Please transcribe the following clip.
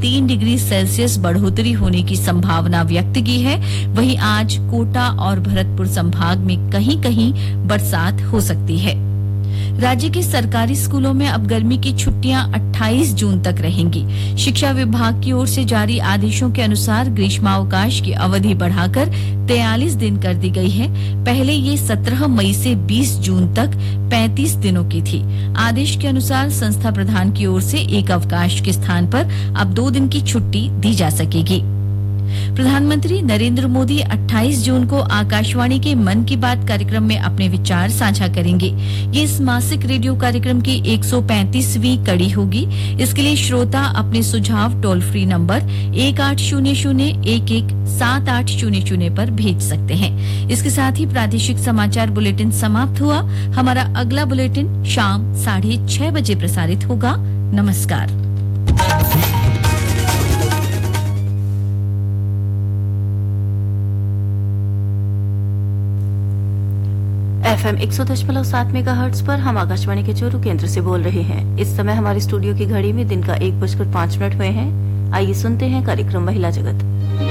3 degree Celsius बढ़ोतरी होने की संभावना व्यक्त की है। वहीं आज कोटा और भरतपुर संभाग में कहीं-कहीं बरसात हो सकती है। राज्य के सरकारी स्कूलों में अब गर्मी की छुट्टियां 28 जून तक रहेंगी। शिक्षा विभाग की ओर से जारी आदेशों के अनुसार ग्रीष्मावकाश की अवधि बढ़ाकर 43 दिन कर दी गई है। पहले ये 17 मई से 20 जून तक 35 दिनों की थी। आदेश के अनुसार संस्था प्रधान की ओर से एक अवकाश के स्थान पर अब 2 दिन की छुट्टी दी जा सकेगी। प्रधानमंत्री नरेंद्र मोदी 28 जून को आकाशवाणी के मन की बात कार्यक्रम में अपने विचार साझा करेंगे। ये इस मासिक रेडियो कार्यक्रम की 135वीं कड़ी होगी। इसके लिए श्रोता अपने सुझाव टोल फ्री नंबर 1800117800 पर भेज सकते हैं। इसके साथ ही प्रादेशिक समाचार बुलेटिन समाप्त हुआ। हमारा अगला बुलेटिन शाम 6:30 बजे प्रसारित होगा। नमस्कार। FM 100.7 मेगाहर्ट्ज पर हम आकाशवाणी के चोरू केंद्र से बोल रहे हैं। इस समय हमारे स्टूडियो की घड़ी में दिन का 1:05 हुए हैं। आइए सुनते हैं कार्यक्रम महिला जगत।